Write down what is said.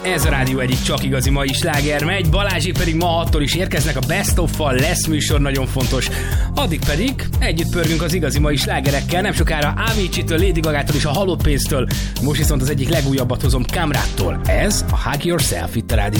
Ez a rádió egyik csak igazi mai sláger megy, Balázsék pedig ma 6-tól is érkeznek a Best of-val, lesz műsor, nagyon fontos. Addig pedig együtt pörgünk az igazi mai slágerekkel, nem sokára Avicii-től, Lady Gagától és a Halott Pénztől. Most viszont az egyik legújabbat hozom Kamrattól. Ez a Hug Yourself itt a rádió.